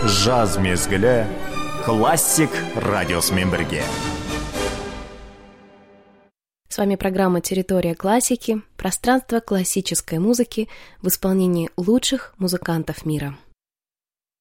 жаз мезгілі классик радиосымен бірге. С вами программа «Территория классики», пространство классической музыки в исполнении лучших музыкантов мира.